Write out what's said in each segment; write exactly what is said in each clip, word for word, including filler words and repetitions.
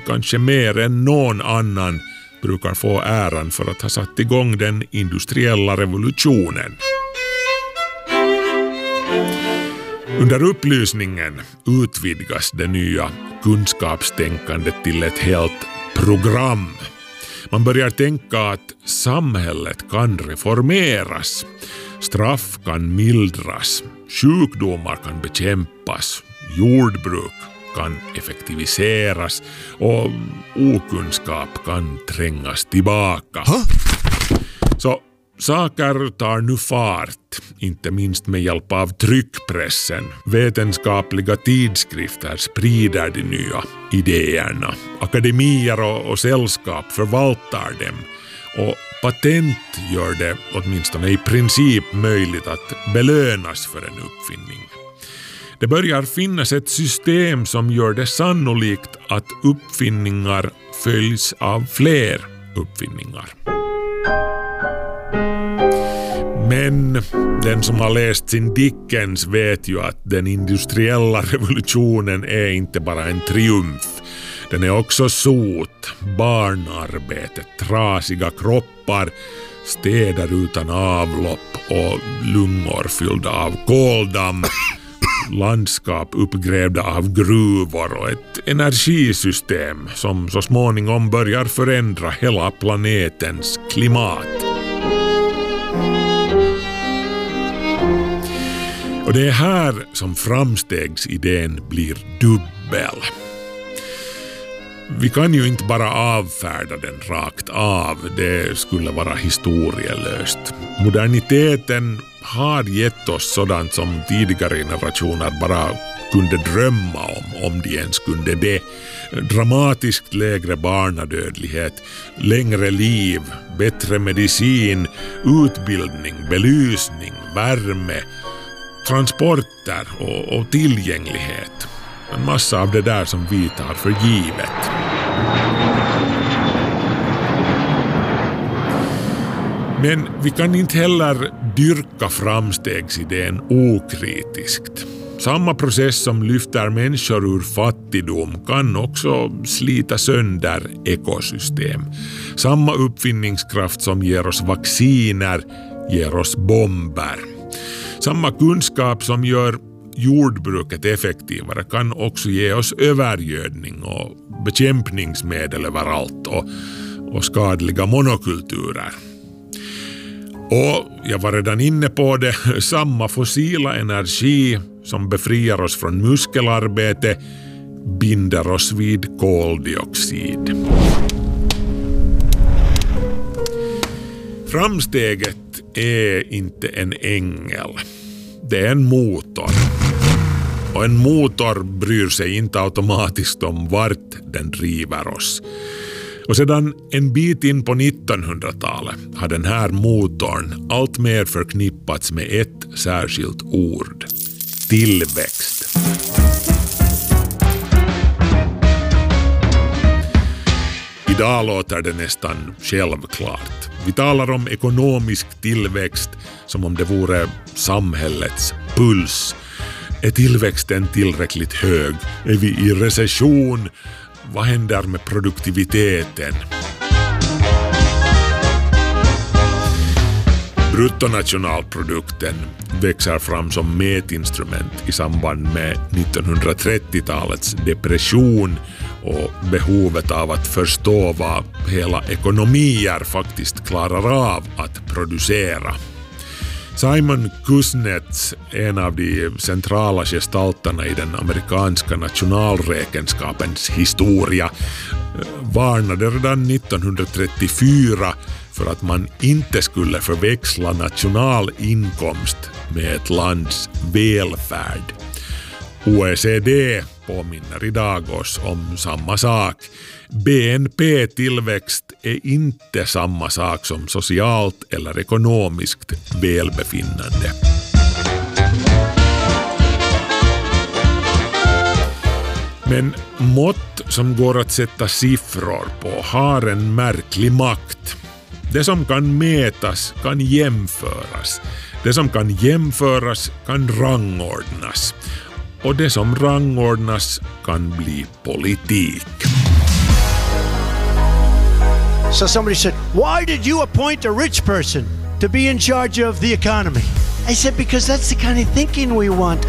kanske mer än någon annan brukar få äran för att ha satt igång den industriella revolutionen. Under upplysningen utvidgas det nya kunskapstänkandet till ett helt program. Man börjar tänka att samhället kan reformeras, straff kan mildras, sjukdomar kan bekämpas, jordbruk kan effektiviseras och okunskap kan trängas tillbaka. Ha? Så saker tar nu fart, inte minst med hjälp av tryckpressen. Vetenskapliga tidskrifter sprider de nya idéerna. Akademier och, och sällskap förvaltar dem. Och patent gör det åtminstone i princip möjligt att belönas för en uppfinning. Det börjar finnas ett system som gör det sannolikt att uppfinningar följs av fler uppfinningar. Men den som har läst sin Dickens vet ju att den industriella revolutionen är inte bara en triumf. Den är också sot, barnarbete, trasiga kroppar, städer utan avlopp och lungor fyllda av koldamm, landskap uppgrävda av gruvor och ett energisystem som så småningom börjar förändra hela planetens klimat. Och det är här som framstegsidén blir dubbel. Vi kan ju inte bara avfärda den rakt av, det skulle vara historielöst. Moderniteten har gett oss sådant som tidigare generationer bara kunde drömma om, om de ens kunde det. Dramatiskt lägre barnadödlighet, längre liv, bättre medicin, utbildning, belysning, värme, transporter och, och tillgänglighet. En massa av det där som vi tar för givet. Men vi kan inte heller dyrka framstegsidén okritiskt. Samma process som lyfter människor ur fattigdom kan också slita sönder ekosystem. Samma uppfinningskraft som ger oss vacciner ger oss bomber. Samma kunskap som gör jordbruket effektivare kan också ge oss övergödning och bekämpningsmedel överallt och, och skadliga monokulturer. Och jag var redan inne på det, samma fossila energi som befriar oss från muskelarbete binder oss vid koldioxid. Framsteget är inte en ängel. Det är en motor. Och en motor bryr sig inte automatiskt om vart den driver oss. Och sedan en bit in på nittonhundratalet har den här motorn allt mer förknippats med ett särskilt ord. Tillväxt. Idag låter det nästan självklart. Vi talar om ekonomisk tillväxt som om det vore samhällets puls. Är tillväxten tillräckligt hög? Är vi i recession? Vad händer med produktiviteten? Bruttonationalprodukten växer fram som mätinstrument i samband med nittonhundratrettiotalets depression och behovet av att förstå vad hela ekonomier faktiskt klarar av att producera. Simon Kuznets, en av de centrala gestalterna i den amerikanska nationalräkenskapens historia, varnade redan nittonhundratrettiofyra för att man inte skulle förväxla nationalinkomst med ett lands välfärd. O E C D påminner idag oss om samma sak. B N P-tillväxt är inte samma sak som socialt eller ekonomiskt välbefinnande. Men mått som går att sätta siffror på har en märklig makt. Det som kan mätas kan jämföras. Det som kan jämföras kan rangordnas. Och det som rangordnas kan bli politik. So somebody said, why did you appoint a rich person to be in charge of the economy? I said, because that's the kind of thinking we want.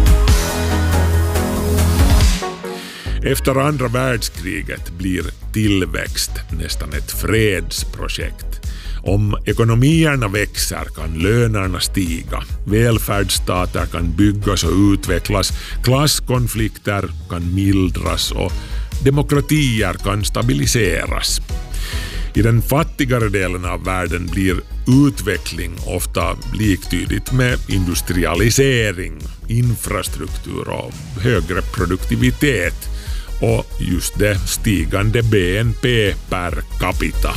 Efter andra världskriget blir tillväxt nästan ett fredsprojekt. Om ekonomierna växer kan lönerna stiga, välfärdsstater kan byggas och utvecklas, klasskonflikter kan mildras och demokratier kan stabiliseras. I den fattigare delen av världen blir utveckling ofta liktydigt med industrialisering, infrastruktur och högre produktivitet och just det stigande B N P per capita.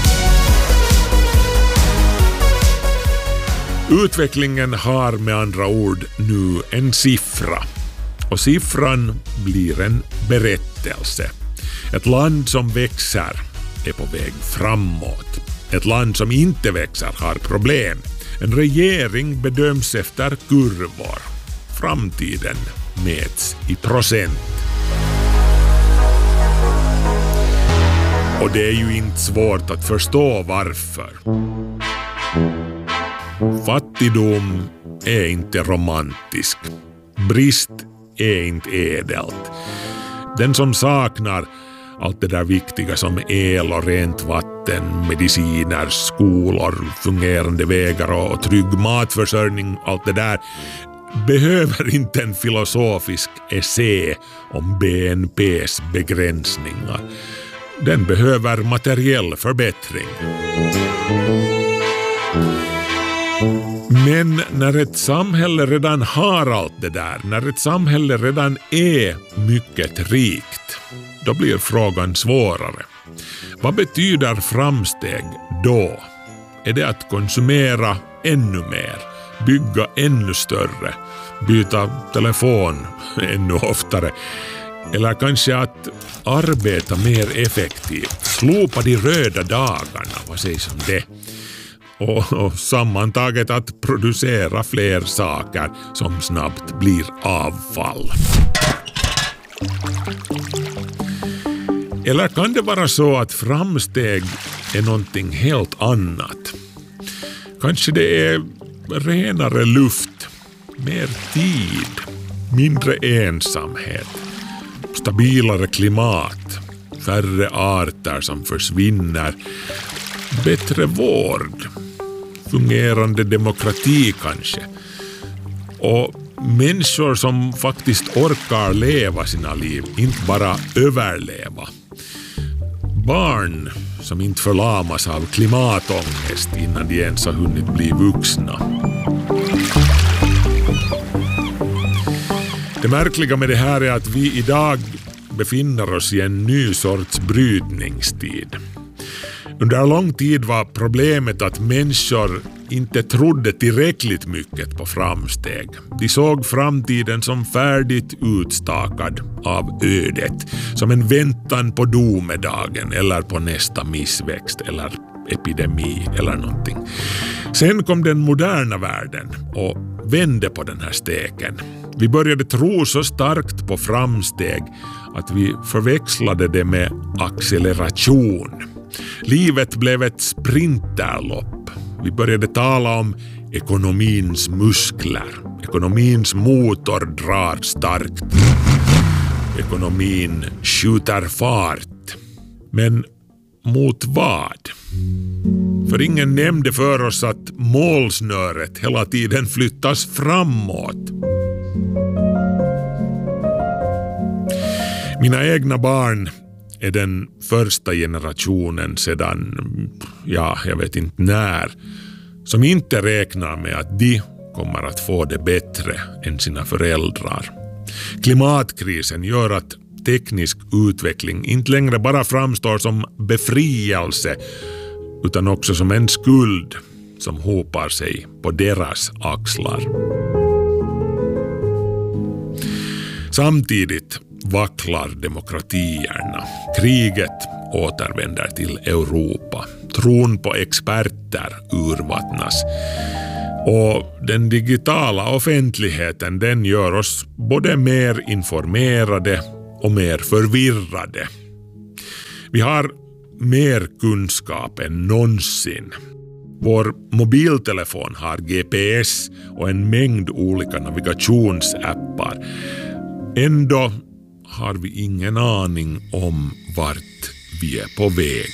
Utvecklingen har med andra ord nu en siffra och siffran blir en berättelse. Ett land som växer är på väg framåt. Ett land som inte växer har problem. En regering bedöms efter kurvor. Framtiden mäts i procent. Och det är ju inte svårt att förstå varför. Fattigdom är inte romantisk. Brist är inte ädelt. Den som saknar allt det där viktiga som el och rent vatten, mediciner, skolor, fungerande vägar och trygg matförsörjning, allt det där, behöver inte en filosofisk essä om B N P:s begränsningar. Den behöver materiell förbättring. Men när ett samhälle redan har allt det där, när ett samhälle redan är mycket rikt, då blir frågan svårare. Vad betyder framsteg då? Är det att konsumera ännu mer, bygga ännu större, byta telefon ännu oftare? Eller kanske att arbeta mer effektivt, slopa de röda dagarna, vad sägs om det? Och, och sammantaget att producera fler saker som snabbt blir avfall. Eller kan det vara så att framsteg är någonting helt annat? Kanske det är renare luft, mer tid, mindre ensamhet, stabilare klimat, färre arter som försvinner, bättre vård, fungerande demokrati kanske. Och människor som faktiskt orkar leva sina liv, inte bara överleva. Barn som inte förlamas av klimatångest innan de ens har hunnit bli vuxna. Det märkliga med det här är att vi idag befinner oss i en ny sorts brytningstid. Under lång tid var problemet att människor inte trodde tillräckligt mycket på framsteg. De såg framtiden som färdigt utstakad av ödet, som en väntan på domedagen eller på nästa missväxt eller epidemi eller någonting. Sen kom den moderna världen och vände på den här steken. Vi började tro så starkt på framsteg att vi förväxlade det med acceleration. Livet blev ett sprinterlopp. Vi började tala om ekonomins muskler. Ekonomins motor drar starkt. Ekonomin skjuter fart. Men mot vad? För ingen nämnde för oss att målsnöret hela tiden flyttas framåt. Mina egna barn är den första generationen sedan, ja, jag vet inte när, som inte räknar med att de kommer att få det bättre än sina föräldrar. Klimatkrisen gör att teknisk utveckling inte längre bara framstår som befrielse utan också som en skuld som hopar sig på deras axlar. Samtidigt vacklar demokratierna. Kriget återvänder till Europa. Tron på experter urvattnas. Och den digitala offentligheten, den gör oss både mer informerade och mer förvirrade. Vi har mer kunskap än någonsin. Vår mobiltelefon har G P S och en mängd olika navigationsappar. Ändå har vi ingen aning om vart vi är på väg.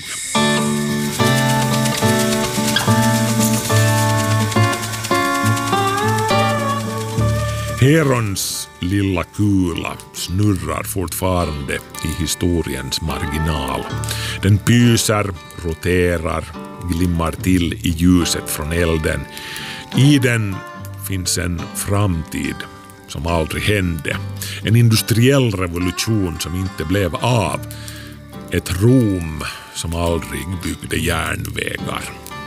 Herons lilla kula snurrar fortfarande i historiens marginal. Den pyser, roterar, glimmar till i ljuset från elden. I den finns en framtid som aldrig hände. En industriell revolution som inte blev av. Ett Rom som aldrig byggde järnvägar.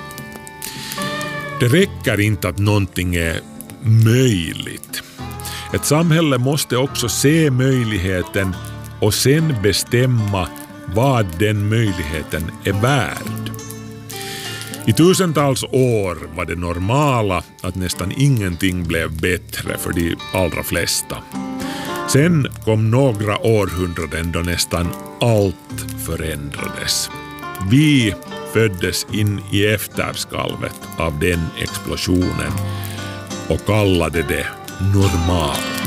Det räcker inte att någonting är möjligt. Ett samhälle måste också se möjligheten och sen bestämma vad den möjligheten är värd. I tusentals år var det normala att nästan ingenting blev bättre för de allra flesta. Sen kom några århundraden då nästan allt förändrades. Vi föddes in i efterskalvet av den explosionen och kallade det normalt.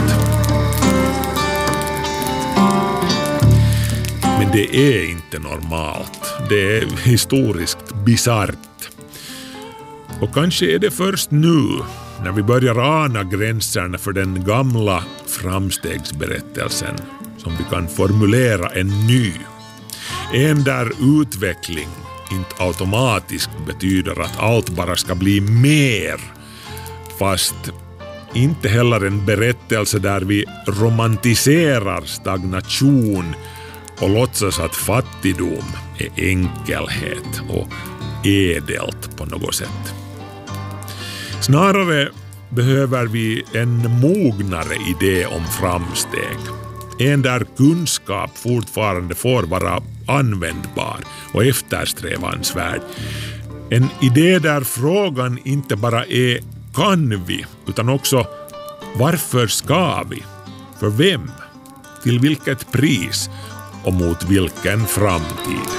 Men det är inte normalt. Det är historiskt bizarrt. Och kanske är det först nu, när vi börjar ana gränserna för den gamla framstegsberättelsen, som vi kan formulera en ny. En där utveckling inte automatiskt betyder att allt bara ska bli mer, fast inte heller en berättelse där vi romantiserar stagnation och låtsas att fattigdom är enkelhet och ädelt på något sätt. Snarare behöver vi en mognare idé om framsteg. En där kunskap fortfarande får vara användbar och eftersträvansvärd. En idé där frågan inte bara är kan vi, utan också varför ska vi? För vem? Till vilket pris? Och mot vilken framtid?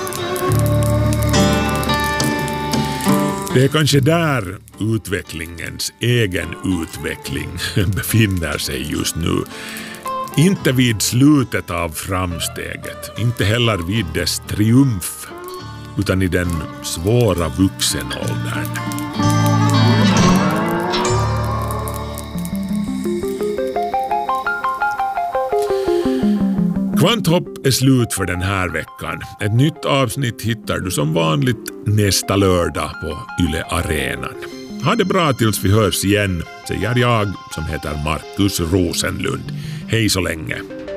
Det är kanske där utvecklingens egen utveckling befinner sig just nu. Inte vid slutet av framsteget, inte heller vid dess triumf, utan i den svåra vuxenåldern. Kvanthopp är slut för den här veckan. Ett nytt avsnitt hittar du som vanligt nästa lördag på Yle Arenan. Ha det bra tills vi hörs igen, säger jag som heter Markus Rosenlund. Hej så länge!